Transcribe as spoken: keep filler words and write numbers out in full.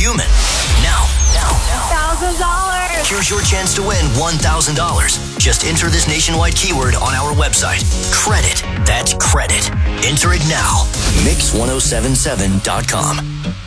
human. Now, now, now. one thousand dollars. Here's your chance to win one thousand dollars. Just enter this nationwide keyword on our website. Credit. That's credit. Enter it now. mix ten seventy-seven dot com.